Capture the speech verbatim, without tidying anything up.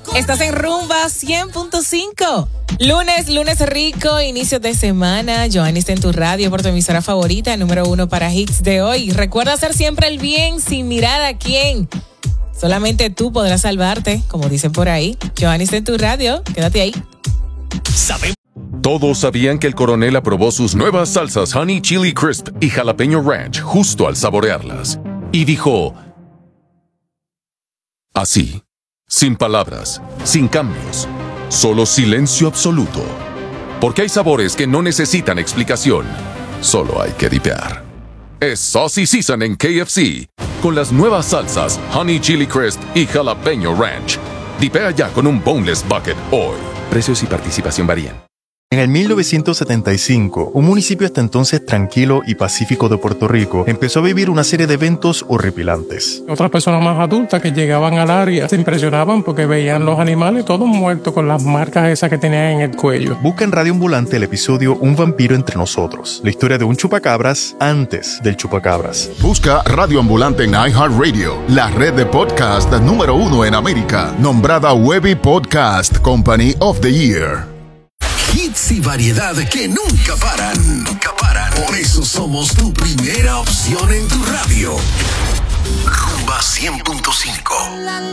Estás en Rumba cien punto cinco. Lunes, lunes rico, inicio de semana. Joanny está en tu radio por tu emisora favorita, número uno para hits de hoy. Recuerda hacer siempre el bien sin mirar a quién. Solamente tú podrás salvarte, como dicen por ahí. Joanny está en tu radio, quédate ahí. ¿Sabe? Todos sabían que el coronel aprobó sus nuevas salsas Honey Chili Crisp y Jalapeño Ranch justo al saborearlas. Y dijo... así, sin palabras, sin cambios, solo silencio absoluto. Porque hay sabores que no necesitan explicación, solo hay que dipear. Es Saucy Season en K F C, con las nuevas salsas Honey Chili Crisp y Jalapeño Ranch. Dipea ya con un Boneless Bucket hoy. Precios y participación varían. En el mil novecientos setenta y cinco, un municipio hasta entonces tranquilo y pacífico de Puerto Rico empezó a vivir una serie de eventos horripilantes. Otras personas más adultas que llegaban al área se impresionaban porque veían los animales todos muertos con las marcas esas que tenían en el cuello. Busca en Radio Ambulante el episodio Un vampiro entre nosotros, la historia de un chupacabras antes del chupacabras. Busca Radio Ambulante en iHeartRadio, la red de podcast número uno en América, nombrada Webby Podcast Company of the Year. Hits y variedad que nunca paran, nunca paran. Por eso somos tu primera opción en tu radio. Rumba cien punto cinco.